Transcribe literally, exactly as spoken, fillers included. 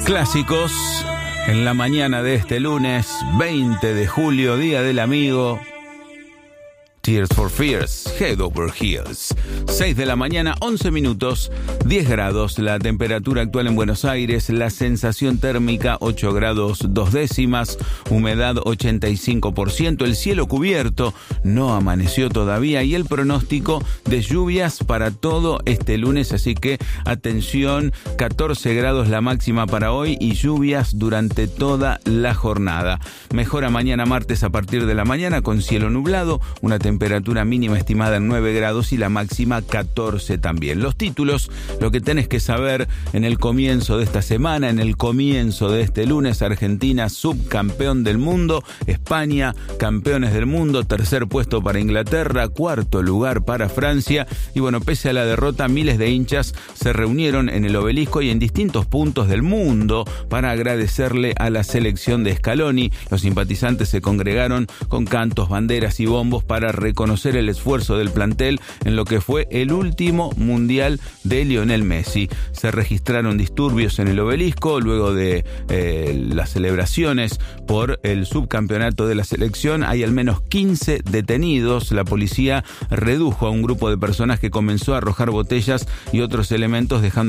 Clásicos en la mañana de este lunes veinte de julio, Día del Amigo. Tears for Fears, Head Over Heels. seis de la mañana, once minutos, diez grados. La temperatura actual en Buenos Aires, la sensación térmica ocho grados dos décimas, humedad ochenta y cinco por ciento, el cielo cubierto, no amaneció todavía y el pronóstico de lluvias para todo este lunes, así que atención, catorce grados la máxima para hoy y lluvias durante toda la jornada. Mejora mañana martes a partir de la mañana con cielo nublado, una temperatura temperatura mínima estimada en nueve grados y la máxima catorce también. Los títulos, lo que tenés que saber en el comienzo de esta semana, en el comienzo de este lunes: Argentina subcampeón del mundo, España campeones del mundo, tercer puesto para Inglaterra, cuarto lugar para Francia. Y bueno, pese a la derrota, miles de hinchas se reunieron en el Obelisco y en distintos puntos del mundo para agradecerle a la selección de Scaloni. Los simpatizantes se congregaron con cantos, banderas y bombos para reconocer el esfuerzo del plantel en lo que fue el último mundial de Lionel Messi. Se registraron disturbios en el Obelisco luego de eh, las celebraciones por el subcampeonato de la selección. Hay al menos quince detenidos. La policía redujo a un grupo de personas que comenzó a arrojar botellas y otros elementos, dejando